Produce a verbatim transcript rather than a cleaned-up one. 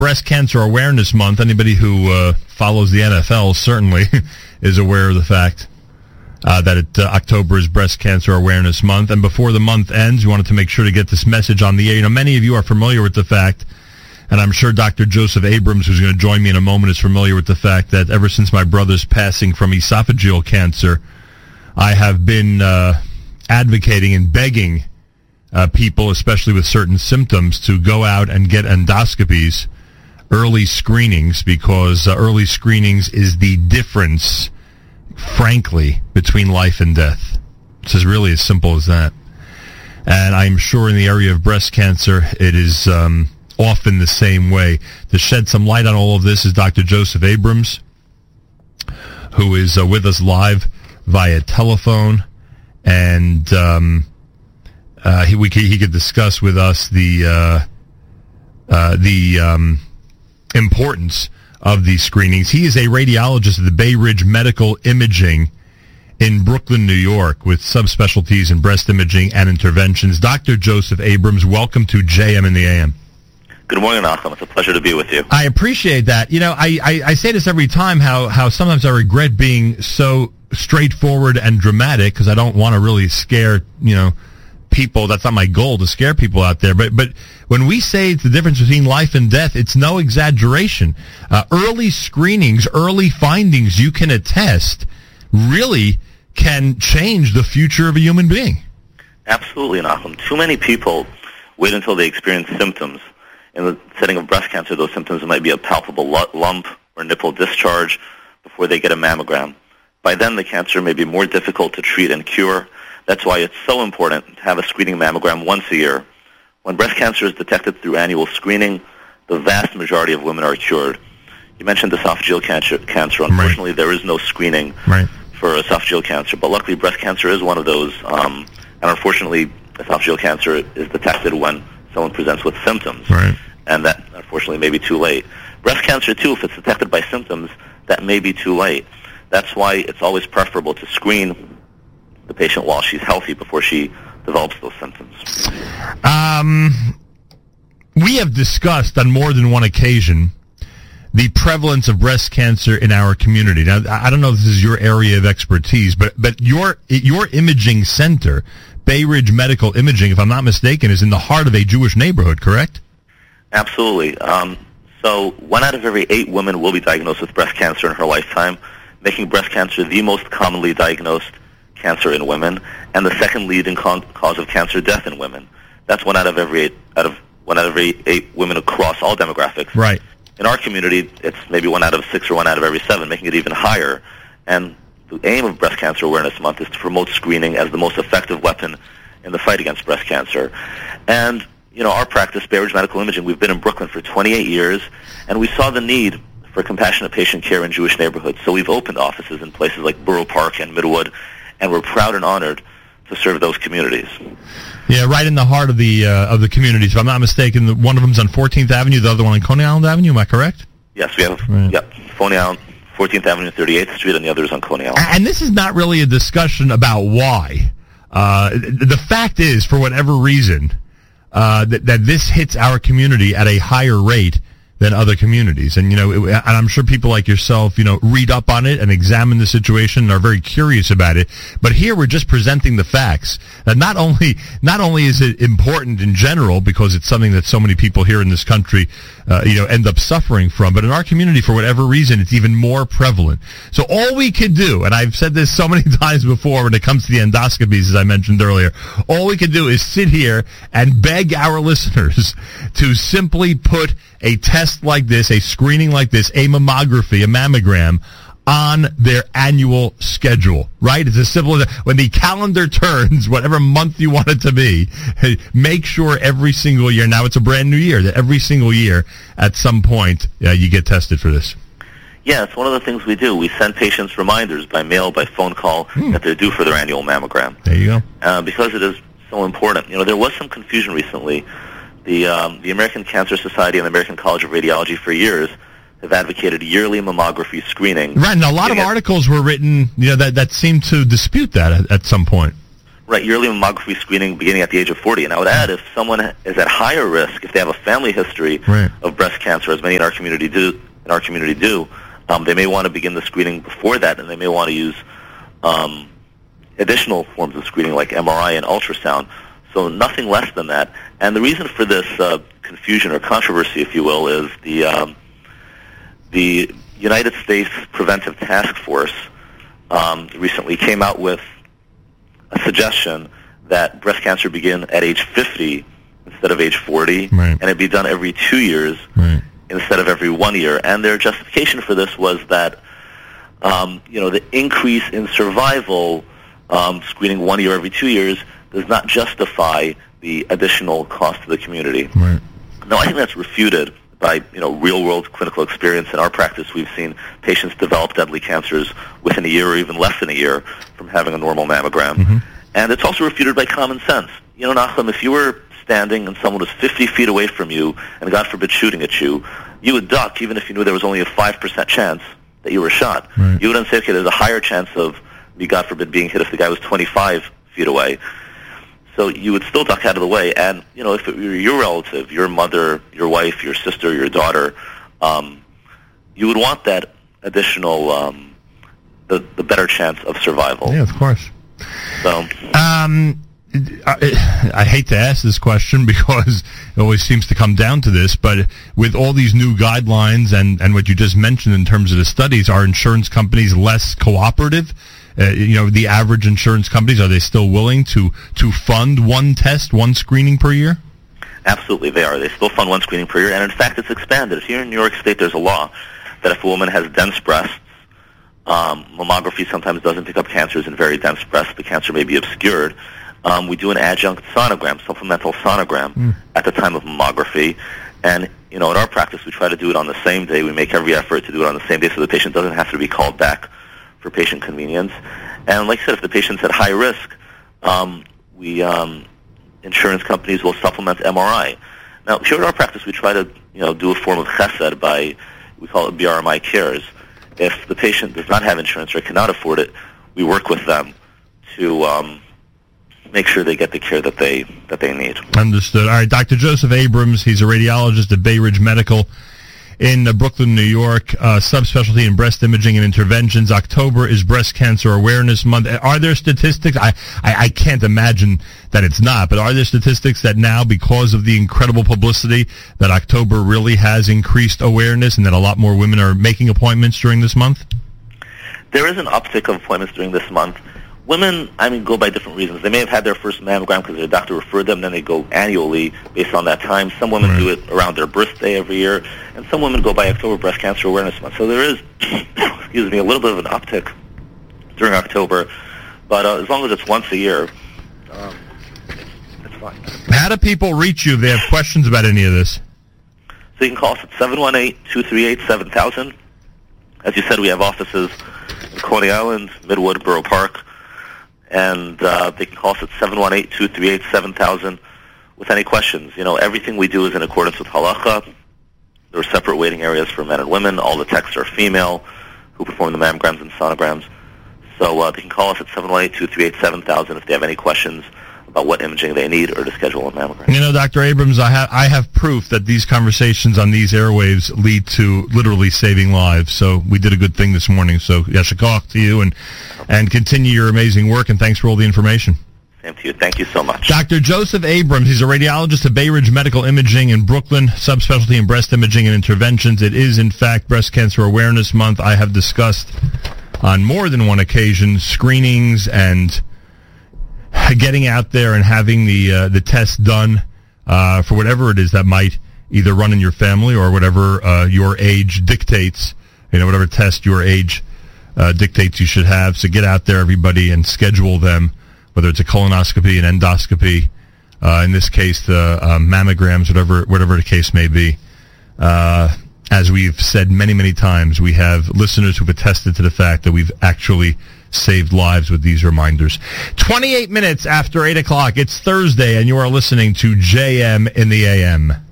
Breast Cancer Awareness Month. Anybody who uh, follows the N F L certainly is aware of the fact uh, that it, uh, October is Breast Cancer Awareness Month. And before the month ends, we wanted to make sure to get this message on the air. You know, many of you are familiar with the fact, and I'm sure Doctor Joseph Abrams, who's going to join me in a moment, is familiar with the fact that ever since my brother's passing from esophageal cancer, I have been uh, advocating and begging uh, people, especially with certain symptoms, to go out and get endoscopies, early screenings, because uh, early screenings is the difference, frankly, between life and death. It's as really as simple as that. And I'm sure in the area of breast cancer, it is um, often the same way. To shed some light on all of this is Doctor Joseph Abrams, who is uh, with us live via telephone, and um, uh, he, we could, he could discuss with us the uh, uh, the um, importance of these screenings. He is a radiologist at the Bay Ridge Medical Imaging in Brooklyn, New York, with subspecialties in breast imaging and interventions. Doctor Joseph Abrams, welcome to J M in the A M. Good morning, Nachum. It's a pleasure to be with you. I appreciate that. You know, I, I, I say this every time, how, how sometimes I regret being so straightforward and dramatic, because I don't want to really scare, you know, people. That's not my goal, to scare people out there. But but when we say it's the difference between life and death, it's no exaggeration. Uh, early screenings, early findings, you can attest, really can change the future of a human being. Absolutely, Nachum. Too many people wait until they experience symptoms. In the setting of breast cancer, those symptoms might be a palpable lump or nipple discharge before they get a mammogram. By then, the cancer may be more difficult to treat and cure. That's why it's so important to have a screening mammogram once a year. When breast cancer is detected through annual screening, the vast majority of women are cured. You mentioned esophageal cancer. cancer. Unfortunately, right. There is no screening right. for esophageal cancer, but luckily breast cancer is one of those. Um, and unfortunately, esophageal cancer is detected when someone presents with symptoms. Right. And that, unfortunately, may be too late. Breast cancer, too, if it's detected by symptoms, that may be too late. That's why it's always preferable to screen the patient while she's healthy before she develops those symptoms. Um, we have discussed on more than one occasion the prevalence of breast cancer in our community. Now, I don't know if this is your area of expertise, but but your your imaging center, Bay Ridge Medical Imaging, if I'm not mistaken, is in the heart of a Jewish neighborhood, correct? Absolutely. Um, so one out of every eight women will be diagnosed with breast cancer in her lifetime, making breast cancer the most commonly diagnosed cancer in women, and the second leading con- cause of cancer death in women. That's one out of every eight, out of one out of every eight women across all demographics. Right. In our community, it's maybe one out of six or one out of every seven, making it even higher. And the aim of Breast Cancer Awareness Month is to promote screening as the most effective weapon in the fight against breast cancer. And, you know, our practice, Bay Ridge Medical Imaging, we've been in Brooklyn for twenty-eight years, and we saw the need for compassionate patient care in Jewish neighborhoods. So we've opened offices in places like Borough Park and Midwood, and we're proud and honored to serve those communities. Yeah, right in the heart of the uh, of the communities. If I'm not mistaken, one of them's on fourteenth Avenue, the other one on Coney Island Avenue. Am I correct? Yes, we have. Right. Yep, Coney Island, fourteenth Avenue, thirty-eighth Street, and the other is on Coney Island. And this is not really a discussion about why. Uh, the fact is, for whatever reason, uh, that, that this hits our community at a higher rate than other communities. And, you know, it, and I'm sure people like yourself, you know, read up on it and examine the situation and are very curious about it. But here we're just presenting the facts. That not only, not only is it important in general, because it's something that so many people here in this country, uh, you know, end up suffering from, but in our community, for whatever reason, it's even more prevalent. So all we could do, and I've said this so many times before when it comes to the endoscopies, as I mentioned earlier, all we could do is sit here and beg our listeners to simply put a test like this, a screening like this, a mammography, a mammogram, on their annual schedule, right? It's as simple as that. When the calendar turns, whatever month you want it to be, make sure every single year, now it's a brand new year, that every single year at some point uh, you get tested for this. Yeah, it's one of the things we do. We send patients reminders by mail, by phone call, hmm. that they're due for their annual mammogram. There you go. Uh, because it is so important. You know, there was some confusion recently. The um, the American Cancer Society and the American College of Radiology for years have advocated yearly mammography screening. Right, and a lot of articles were written, you know, that, that seemed to dispute that at, at some point. Right, yearly mammography screening beginning at the age of forty. And I would add, if someone is at higher risk, if they have a family history right. of breast cancer, as many in our community do, in our community do, um, they may want to begin the screening before that, and they may want to use um, additional forms of screening like M R I and ultrasound. So nothing less than that. And the reason for this uh, confusion or controversy, if you will, is the um, the United States Preventive Task Force um, recently came out with a suggestion that breast cancer begin at age fifty instead of age forty, right. and it be done every two years right. instead of every one year. And their justification for this was that, um, you know, the increase in survival, um, screening one year every two years, does not justify the additional cost to the community. Right. Now, I think that's refuted by, you know, real-world clinical experience. In our practice, we've seen patients develop deadly cancers within a year or even less than a year from having a normal mammogram. Mm-hmm. And it's also refuted by common sense. You know, Nachum, if you were standing and someone was fifty feet away from you and, God forbid, shooting at you, you would duck even if you knew there was only a five percent chance that you were shot. Right. You wouldn't say, okay, there's a higher chance of me, God forbid, being hit if the guy was twenty-five feet away. So you would still duck out of the way. And, you know, if it were your relative, your mother, your wife, your sister, your daughter, um, you would want that additional, um, the, the better chance of survival. Yeah, of course. So, um, I, I hate to ask this question because it always seems to come down to this, but with all these new guidelines and, and what you just mentioned in terms of the studies, are insurance companies less cooperative? Uh, you know, the average insurance companies, are they still willing to, to fund one test, one screening per year? Absolutely, they are. They still fund one screening per year, and in fact, it's expanded. Here in New York State, there's a law that if a woman has dense breasts, um, mammography sometimes doesn't pick up cancers in very dense breasts. The cancer may be obscured. Um, we do an adjunct sonogram, supplemental sonogram, mm. at the time of mammography. And, you know, in our practice, we try to do it on the same day. We make every effort to do it on the same day so the patient doesn't have to be called back for patient convenience. And like I said, if the patient's at high risk, um, we um, insurance companies will supplement M R I. Now, here in our practice, we try to, you know, do a form of chesed by, we call it B R M I cares. If the patient does not have insurance or cannot afford it, we work with them to um, make sure they get the care that they that they need. Understood. All right, Doctor Joseph Abrams, he's a radiologist at Bay Ridge Medical in uh, Brooklyn, New York, uh, subspecialty in breast imaging and interventions. October is Breast Cancer Awareness Month. Are there statistics? I, I, I can't imagine that it's not, but are there statistics that now, because of the incredible publicity, that October really has increased awareness and that a lot more women are making appointments during this month? There is an uptick of appointments during this month. Women, I mean, go by different reasons. They may have had their first mammogram because their doctor referred them, then they go annually based on that time. Some women right. do it around their birthday every year, and some women go by October Breast Cancer Awareness Month. So there is, excuse me, a little bit of an uptick during October, but uh, as long as it's once a year, um, it's, it's fine. How do people reach you if they have questions about any of this? So you can call us at seven one eight, two three eight, seven thousand. As you said, we have offices in Coney Island, Midwood, Borough Park, and uh, they can call us at seven one eight, two three eight, seven thousand with any questions. You know, everything we do is in accordance with halacha. There are separate waiting areas for men and women. All the techs are female who perform the mammograms and sonograms. So uh, they can call us at seven one eight, two three eight, seven thousand if they have any questions about what imaging they need or to schedule a mammogram. You know, Doctor Abrams, I have I have proof that these conversations on these airwaves lead to literally saving lives. So we did a good thing this morning. So yashikach to you, and and continue your amazing work, and thanks for all the information. Same to you. Thank you so much. Doctor Joseph Abrams, he's a radiologist at Bay Ridge Medical Imaging in Brooklyn, subspecialty in breast imaging and interventions. It is, in fact, Breast Cancer Awareness Month. I have discussed on more than one occasion screenings and getting out there and having the uh, the test done uh, for whatever it is that might either run in your family or whatever uh, your age dictates, you know, whatever test your age uh, dictates you should have. So get out there, everybody, and schedule them, whether it's a colonoscopy, an endoscopy, uh, in this case, the uh, mammograms, whatever whatever the case may be. Uh, as we've said many, many times, we have listeners who've attested to the fact that we've actually saved lives with these reminders. twenty-eight minutes after eight o'clock, it's Thursday, and you are listening to J M in the A M.